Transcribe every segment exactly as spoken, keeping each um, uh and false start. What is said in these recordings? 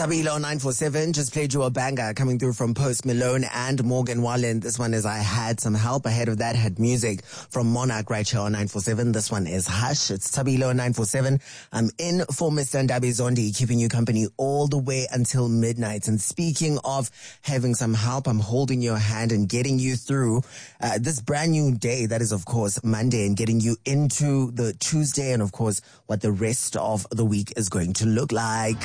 Sabilo nine four seven just played you a banger coming through from Post Malone and Morgan Wallen. This one is I Had Some Help. Ahead of that had music from Monarch right here on nine four seven. This one is Hush. It's Sabilo nine four seven. I'm in for Mister Ndabi Zondi, keeping you company all the way until midnight. And speaking of having some help, I'm holding your hand and getting you through uh, this brand new day. That is, of course, Monday, and getting you into the Tuesday and, of course, what the rest of the week is going to look like.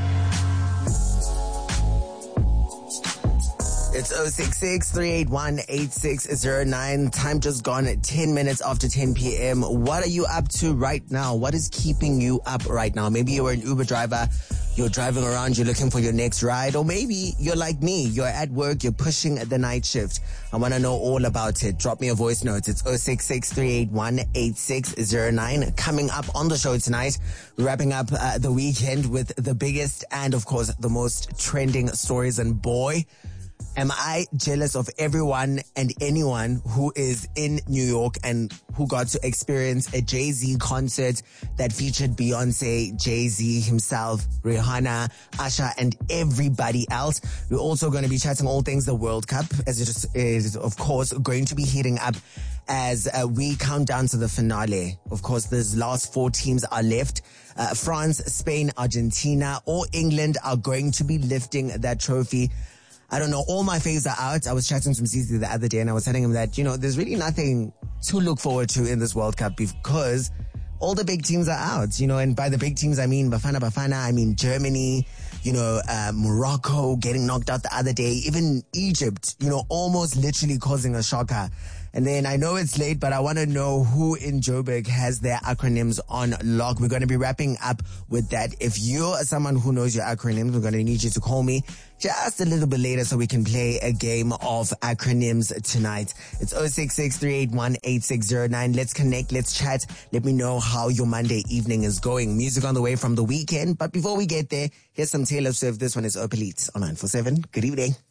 It's oh six six, three eight one, eight six zero nine. Time just gone ten minutes after ten p.m. What are you up to right now? What is keeping you up right now? Maybe you're an Uber driver. You're driving around. You're looking for your next ride. Or maybe you're like me. You're at work. You're pushing the night shift. I want to know all about it. Drop me a voice note. It's oh six six, three eight one, eight six zero nine. Coming up on the show tonight, we're wrapping up uh, the weekend with the biggest and, of course, the most trending stories. And boy, am I jealous of everyone and anyone who is in New York and who got to experience a Jay-Z concert that featured Beyonce, Jay-Z himself, Rihanna, Usher, and everybody else. We're also going to be chatting all things the World Cup, as it is, of course, going to be heating up as uh, we count down to the finale. Of course, these last four teams are left. Uh, France, Spain, Argentina, or England are going to be lifting that trophy. I don't know, all my faves are out. I was chatting to Mzizi the other day and I was telling him that, you know, there's really nothing to look forward to in this World Cup because all the big teams are out, you know, and by the big teams, I mean Bafana Bafana, I mean Germany, you know, uh, Morocco getting knocked out the other day, even Egypt, you know, almost literally causing a shocker. And then I know it's late, but I want to know who in Joburg has their acronyms on lock. We're going to be wrapping up with that. If you're someone who knows your acronyms, we're going to need you to call me just a little bit later so we can play a game of acronyms tonight. It's oh six six, three eight one, eight six zero nine. Let's connect. Let's chat. Let me know how your Monday evening is going. Music on the way from the weekend. But before we get there, here's some Taylor Swift. This one is Opalite on nine four seven. Good evening.